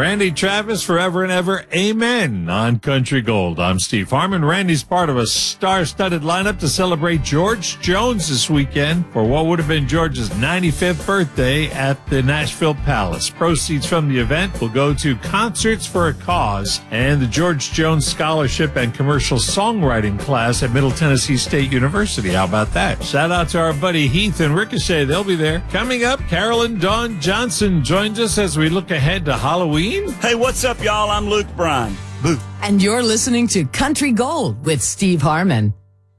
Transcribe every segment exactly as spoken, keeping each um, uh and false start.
Randy Travis, Forever and Ever, Amen on Country Gold. I'm Steve Harmon. Randy's part of a star-studded lineup to celebrate George Jones this weekend for what would have been George's ninety-fifth birthday at the Nashville Palace. Proceeds from the event will go to Concerts for a Cause and the George Jones Scholarship and Commercial Songwriting class at Middle Tennessee State University. How about that? Shout out to our buddy Heath and Ricochet. They'll be there. Coming up, Carolyn Dawn Johnson joins us as we look ahead to Halloween. Hey, what's up, y'all? I'm Luke Bryan. Boo. And you're listening to Country Gold with Steve Harmon.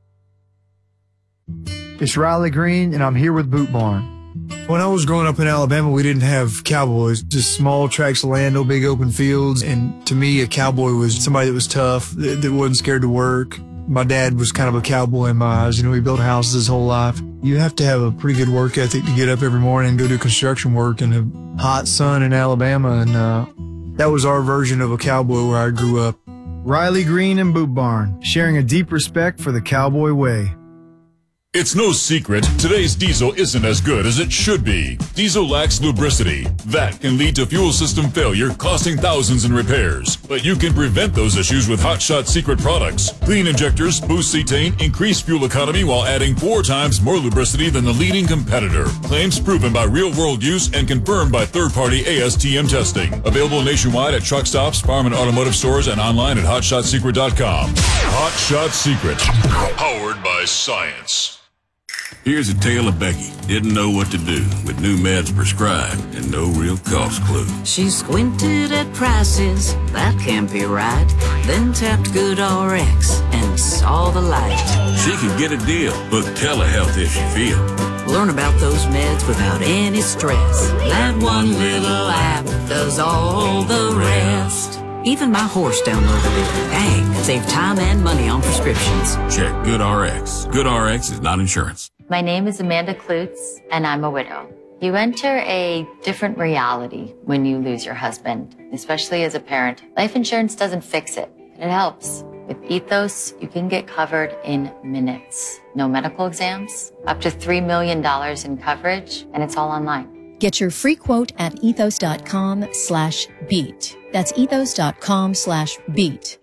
It's Riley Green, and I'm here with Boot Barn. When I was growing up in Alabama, we didn't have cowboys, just small tracts of land, no big open fields. And to me, a cowboy was somebody that was tough, that, that wasn't scared to work. My dad was kind of a cowboy in my eyes. You know, he built houses his whole life. You have to have a pretty good work ethic to get up every morning and go do construction work in the hot sun in Alabama. And uh, that was our version of a cowboy where I grew up. Riley Green and Boot Barn, sharing a deep respect for the cowboy way. It's no secret, today's diesel isn't as good as it should be. Diesel lacks lubricity. That can lead to fuel system failure, costing thousands in repairs. But you can prevent those issues with Hot Shot Secret products. Clean injectors, boost cetane, increase fuel economy while adding four times more lubricity than the leading competitor. Claims proven by real-world use and confirmed by third-party A S T M testing. Available nationwide at truck stops, farm and automotive stores, and online at hot shot secret dot com. Hot Shot Secret. Powered by science. Here's a tale of Becky. Didn't know what to do with new meds prescribed and no real cost clue. She squinted at prices, that can't be right. Then tapped GoodRx and saw the light. She could get a deal, book telehealth if she feel. Learn about those meds without any stress. That one little app does all the rest. Even my horse downloaded it. Dang, save time and money on prescriptions. Check GoodRx. GoodRx is not insurance. My name is Amanda Klutz, and I'm a widow. You enter a different reality when you lose your husband, especially as a parent. Life insurance doesn't fix it, but it helps. With Ethos, you can get covered in minutes. No medical exams, up to three million dollars in coverage, and it's all online. Get your free quote at ethos.com slash beat. That's ethos.com slash beat.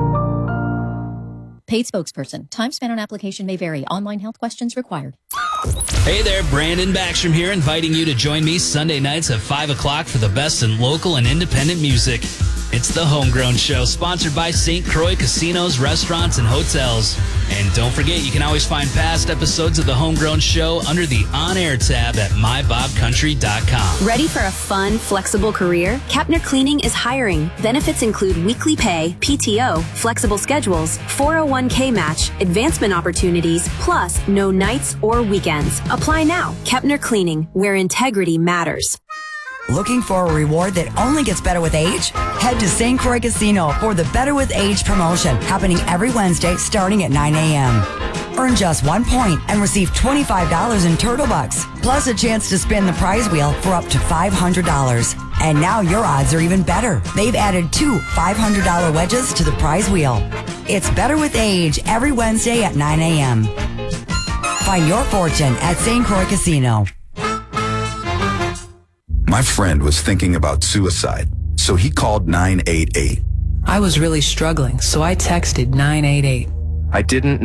Paid spokesperson. Time spent on application may vary. Online health questions required. Hey there, Brandon Backstrom here, inviting you to join me Sunday nights at five o'clock for the best in local and independent music. It's the Homegrown Show, sponsored by Saint Croix Casinos, Restaurants, and Hotels. And don't forget, you can always find past episodes of the Homegrown Show under the On Air tab at my bob country dot com. Ready for a fun, flexible career? Kepner Cleaning is hiring. Benefits include weekly pay, P T O, flexible schedules, four oh one k match, advancement opportunities, plus no nights or weekends. Apply now. Kepner Cleaning, where integrity matters. Looking for a reward that only gets better with age? Head to Saint Croix Casino for the Better with Age promotion, happening every Wednesday starting at nine a.m. Earn just one point and receive twenty-five dollars in Turtle Bucks, plus a chance to spin the prize wheel for up to five hundred dollars. And now your odds are even better. They've added two five hundred dollars wedges to the prize wheel. It's Better with Age every Wednesday at nine a.m. Find your fortune at Saint Croix Casino. My friend was thinking about suicide, so he called nine eight eight. I was really struggling, so I texted nine eight eight. I didn't